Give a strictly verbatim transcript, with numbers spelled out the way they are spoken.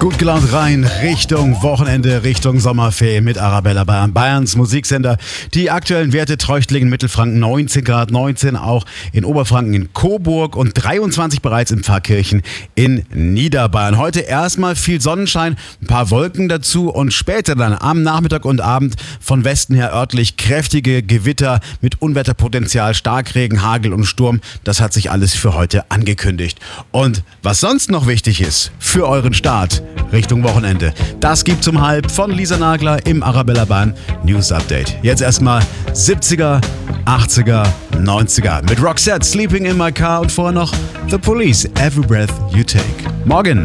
Gut gelaunt rein Richtung Wochenende, Richtung Sommerferien mit Arabella Bayern, Bayerns Musiksender. Die aktuellen Werte: Treuchtlingen, Mittelfranken neunzehn Grad, neunzehn auch in Oberfranken in Coburg und dreiundzwanzig bereits in Pfarrkirchen in Niederbayern. Heute erstmal viel Sonnenschein, ein paar Wolken dazu und später dann am Nachmittag und Abend von Westen her örtlich kräftige Gewitter mit Unwetterpotenzial, Starkregen, Hagel und Sturm. Das hat sich alles für heute angekündigt. Und was sonst noch wichtig ist für euren Start Richtung Wochenende, das gibt's um halb von Lisa Nagler im Arabella Bayern News Update. Jetzt erstmal siebziger, achtziger, neunziger mit Roxette, Sleeping in My Car und vorher noch The Police, Every Breath You Take. Morgen!